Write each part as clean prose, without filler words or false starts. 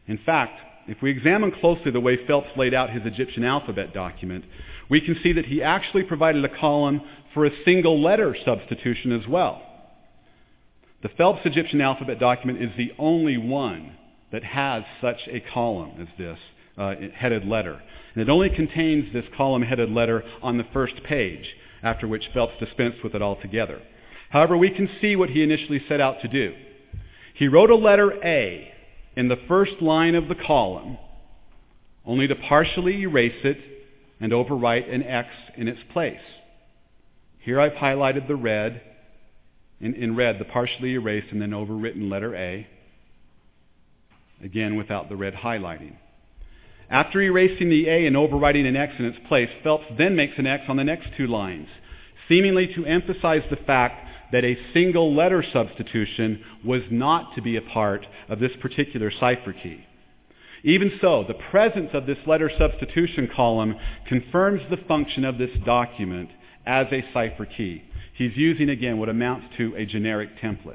In fact, if we examine closely the way Phelps laid out his Egyptian alphabet document, we can see that he actually provided a column for a single letter substitution as well. The Phelps Egyptian alphabet document is the only one that has such a column as this headed letter. And it only contains this column headed letter on the first page, after which Phelps dispensed with it altogether. However, we can see what he initially set out to do. He wrote a letter A in the first line of the column, only to partially erase it and overwrite an X in its place. Here I've highlighted the red, in red, the partially erased and then overwritten letter A, again without the red highlighting. After erasing the A and overwriting an X in its place, Phelps then makes an X on the next two lines, seemingly to emphasize the fact that a single letter substitution was not to be a part of this particular cipher key. Even so, the presence of this letter substitution column confirms the function of this document as a cipher key. He's using, again, what amounts to a generic template.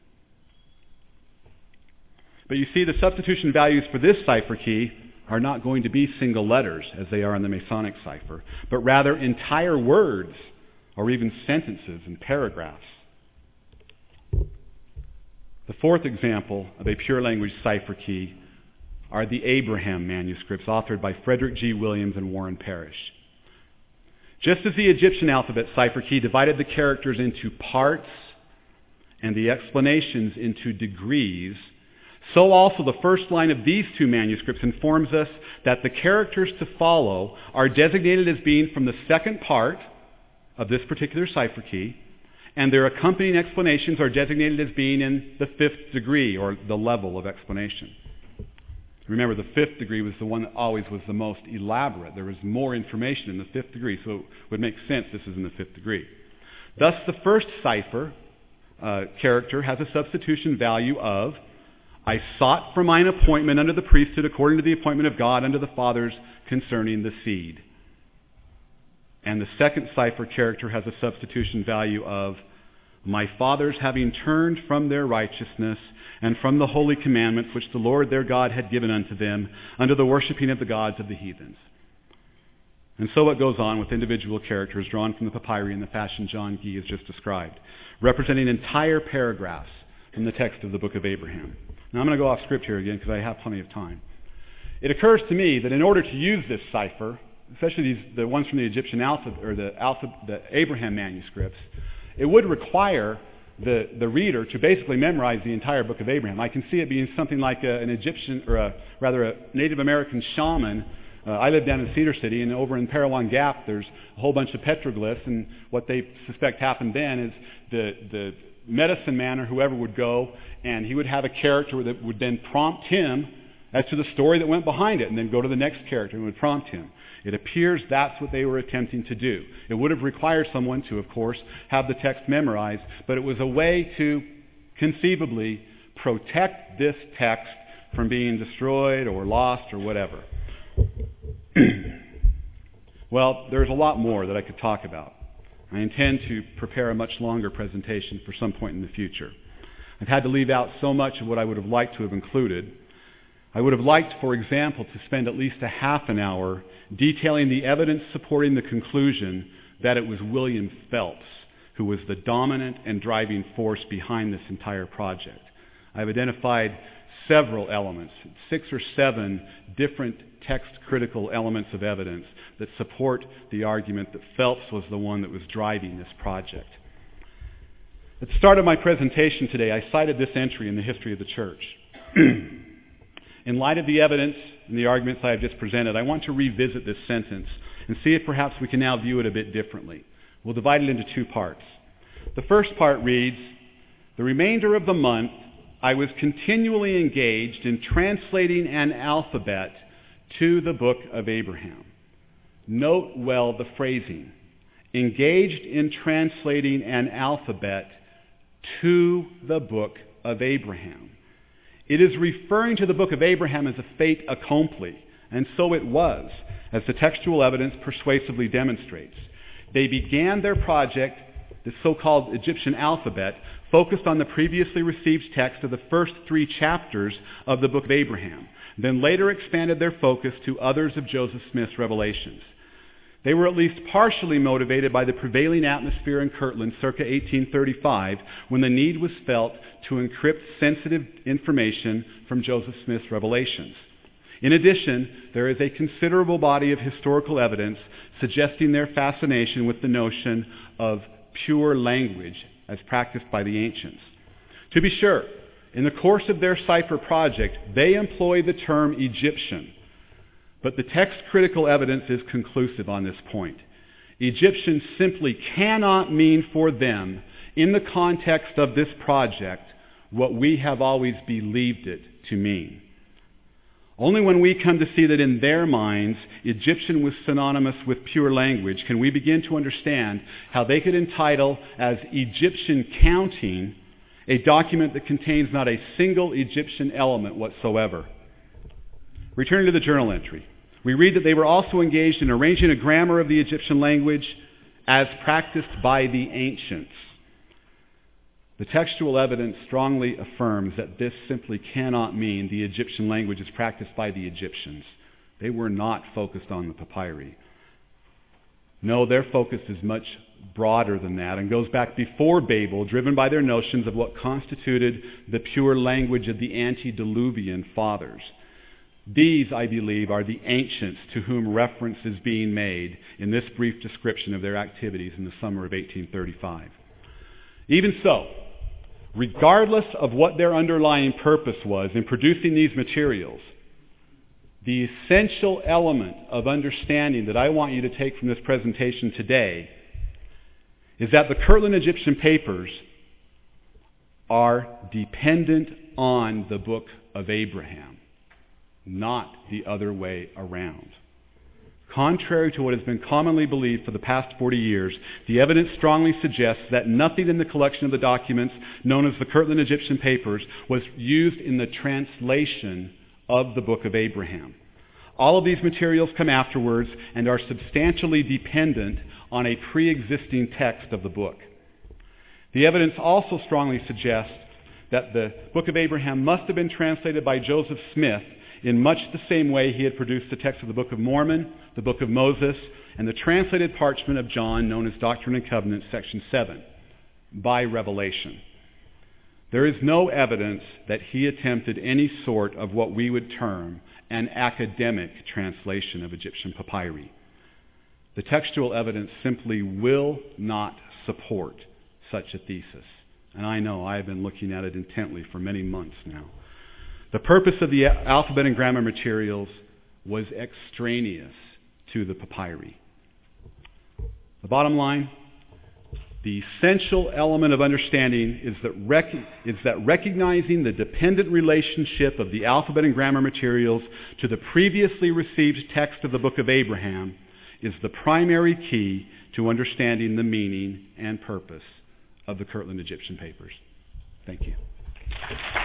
But you see, the substitution values for this cipher key are not going to be single letters, as they are in the Masonic cipher, but rather entire words or even sentences and paragraphs. The fourth example of a pure language cipher key are the Abraham manuscripts authored by Frederick G. Williams and Warren Parrish. Just as the Egyptian alphabet cipher key divided the characters into parts and the explanations into degrees, so also the first line of these two manuscripts informs us that the characters to follow are designated as being from the second part of this particular cipher key, and their accompanying explanations are designated as being in the fifth degree, or the level of explanation. Remember, the fifth degree was the one that always was the most elaborate. There was more information in the fifth degree, so it would make sense this is in the fifth degree. Thus, the first cipher character has a substitution value of, I sought for mine appointment under the priesthood according to the appointment of God unto the fathers concerning the seed. And the second cipher character has a substitution value of, my fathers having turned from their righteousness and from the holy commandments which the Lord their God had given unto them, unto the worshiping of the gods of the heathens. And so it goes on with individual characters drawn from the papyri in the fashion John Gee has just described, representing entire paragraphs from the text of the book of Abraham. Now I'm going to go off script here again because I have plenty of time. It occurs to me that in order to use this cipher, especially the ones from the Egyptian alphabet or the Abraham manuscripts, it would require the reader to basically memorize the entire book of Abraham. I can see it being something like an Egyptian, or a Native American shaman. I live down in Cedar City, and over in Parowan Gap there's a whole bunch of petroglyphs, and what they suspect happened then is the medicine man or whoever would go, and he would have a character that would then prompt him as to the story that went behind it, and then go to the next character and would prompt him. It appears that's what they were attempting to do. It would have required someone to, of course, have the text memorized, but it was a way to conceivably protect this text from being destroyed or lost or whatever. Well, there's a lot more that I could talk about. I intend to prepare a much longer presentation for some point in the future. I've had to leave out so much of what I would have liked to have included. I would have liked, for example, to spend at least a half an hour detailing the evidence supporting the conclusion that it was William Phelps who was the dominant and driving force behind this entire project. I've identified several elements, 6 or 7 different text-critical elements of evidence that support the argument that Phelps was the one that was driving this project. At the start of my presentation today, I cited this entry in the history of the church. In light of the evidence and the arguments I have just presented, I want to revisit this sentence and see if perhaps we can now view it a bit differently. We'll divide it into 2 parts. The first part reads, the remainder of the month I was continually engaged in translating an alphabet to the book of Abraham. Note well the phrasing. Engaged in translating an alphabet to the book of Abraham. It is referring to the book of Abraham as a fait accompli, and so it was, as the textual evidence persuasively demonstrates. They began their project, the so-called Egyptian alphabet, focused on the previously received text of the first 3 chapters of the book of Abraham, then later expanded their focus to others of Joseph Smith's revelations. They were at least partially motivated by the prevailing atmosphere in Kirtland circa 1835, when the need was felt to encrypt sensitive information from Joseph Smith's revelations. In addition, there is a considerable body of historical evidence suggesting their fascination with the notion of pure language as practiced by the ancients. To be sure, in the course of their cipher project, they employ the term Egyptian, but the text-critical evidence is conclusive on this point. Egyptian simply cannot mean for them, in the context of this project, what we have always believed it to mean. Only when we come to see that in their minds, Egyptian was synonymous with pure language, can we begin to understand how they could entitle as Egyptian counting a document that contains not a single Egyptian element whatsoever. Returning to the journal entry, we read that they were also engaged in arranging a grammar of the Egyptian language as practiced by the ancients. The textual evidence strongly affirms that this simply cannot mean the Egyptian language is practiced by the Egyptians. They were not focused on the papyri. No, their focus is much broader than that and goes back before Babel, driven by their notions of what constituted the pure language of the antediluvian fathers. These, I believe, are the ancients to whom reference is being made in this brief description of their activities in the summer of 1835. Even so, regardless of what their underlying purpose was in producing these materials, the essential element of understanding that I want you to take from this presentation today is that the Kirtland Egyptian papers are dependent on the book of Abraham, not the other way around. Contrary to what has been commonly believed for the past 40 years, the evidence strongly suggests that nothing in the collection of the documents known as the Kirtland Egyptian papers was used in the translation of the book of Abraham. All of these materials come afterwards and are substantially dependent on a pre-existing text of the book. The evidence also strongly suggests that the book of Abraham must have been translated by Joseph Smith in much the same way he had produced the text of the Book of Mormon, the Book of Moses, and the translated parchment of John known as Doctrine and Covenants, section 7, by revelation. There is no evidence that he attempted any sort of what we would term an academic translation of Egyptian papyri. The textual evidence simply will not support such a thesis. And I know I have been looking at it intently for many months now. The purpose of the alphabet and grammar materials was extraneous to the papyri. The bottom line, the essential element of understanding is that recognizing the dependent relationship of the alphabet and grammar materials to the previously received text of the book of Abraham is the primary key to understanding the meaning and purpose of the Kirtland Egyptian papers. Thank you.